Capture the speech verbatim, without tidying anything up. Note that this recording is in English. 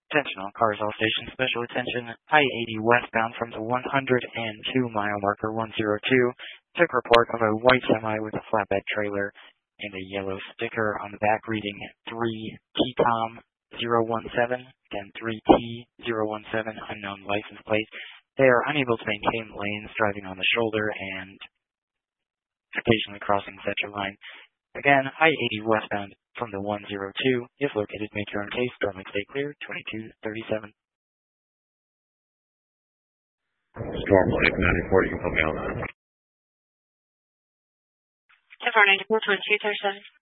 Attention all cars, all stations, special attention. I eighty westbound from the one hundred two mile marker one oh two. Took report of a white semi with a flatbed trailer and a yellow sticker on the back reading three T COM zero one seven, again three T zero one seven, unknown license plate. They are unable to maintain lanes, driving on the shoulder and occasionally crossing the center line. Again, I eighty westbound from the one oh two. If located, make your own case. Storm Lake Stay Clear, twenty-two thirty-seven. Storm Lake ninety-four, you can help me out. ten four ninety-four, twenty-two thirty-seven.